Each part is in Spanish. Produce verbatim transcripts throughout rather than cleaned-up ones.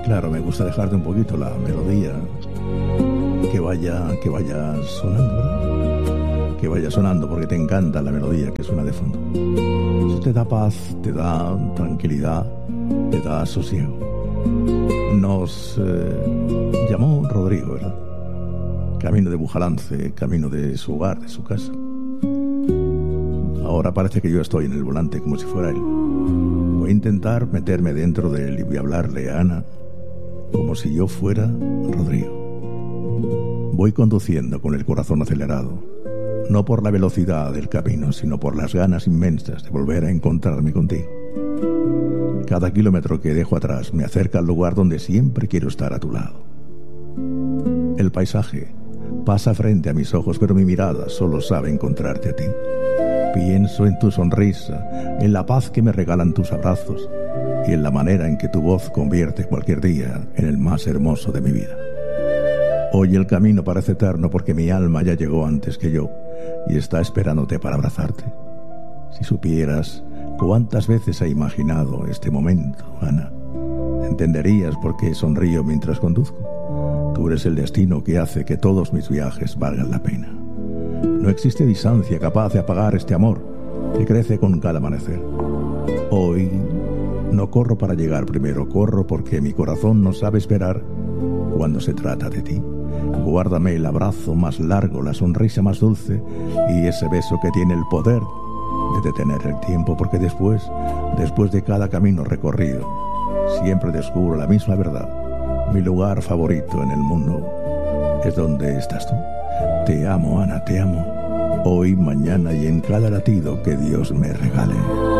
claro, me gusta dejarte un poquito la melodía que vaya, que vaya sonando, ¿verdad? Que vaya sonando porque te encanta la melodía que suena de fondo. Eso te da paz, te da tranquilidad, te da sosiego. Nos eh, llamó Rodrigo, ¿verdad? Camino de Bujalance, camino de su hogar, de su casa. Ahora parece que yo estoy en el volante como si fuera él. Voy a intentar meterme dentro de él y voy a hablarle a Ana como si yo fuera Rodrigo. Voy conduciendo con el corazón acelerado, no por la velocidad del camino, sino por las ganas inmensas de volver a encontrarme contigo. Cada kilómetro que dejo atrás me acerca al lugar donde siempre quiero estar a tu lado. El paisaje pasa frente a mis ojos, pero mi mirada solo sabe encontrarte a ti. Pienso en tu sonrisa, en la paz que me regalan tus abrazos y en la manera en que tu voz convierte cualquier día en el más hermoso de mi vida. Hoy el camino parece eterno porque mi alma ya llegó antes que yo y está esperándote para abrazarte. Si supieras cuántas veces he imaginado este momento, Ana, entenderías por qué sonrío mientras conduzco. Tú eres el destino que hace que todos mis viajes valgan la pena. No existe distancia capaz de apagar este amor que crece con cada amanecer. Hoy no corro para llegar primero, corro porque mi corazón no sabe esperar cuando se trata de ti. Guárdame el abrazo más largo, la sonrisa más dulce y ese beso que tiene el poder de detener el tiempo, porque después, después de cada camino recorrido, siempre descubro la misma verdad. Mi lugar favorito en el mundo es donde estás tú. Te amo, Ana, te amo. Hoy, mañana y en cada latido que Dios me regale.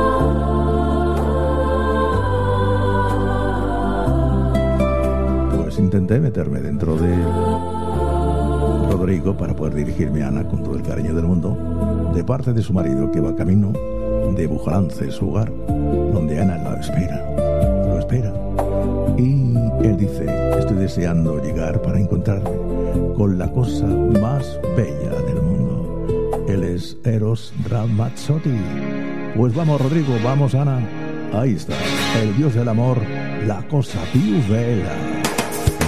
Pues intenté meterme dentro de Rodrigo para poder dirigirme a Ana con todo el cariño del mundo, de parte de su marido que va camino de Bujalance, su hogar, donde Ana lo espera, lo espera. Y él dice, estoy deseando llegar para encontrarme con la cosa más bella del mundo. Él es Eros Ramazzotti. Pues vamos, Rodrigo, vamos, Ana. Ahí está, el dios del amor, la cosa più bella.